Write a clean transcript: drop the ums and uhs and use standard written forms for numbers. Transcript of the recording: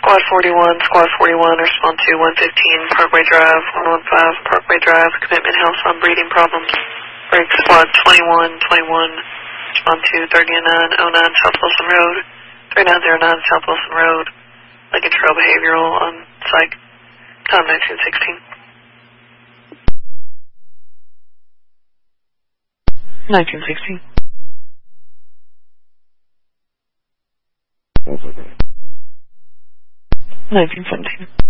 Squad 41, Squad 41, respond to 115 Parkway Drive, 115 Parkway Drive, commitment house on breathing problems. Break Squad 21, respond to 3909 South Wilson Road, 3909 South Wilson Road, Lincoln Trail Behavioral on Psych, com 1916. 1916. 1917.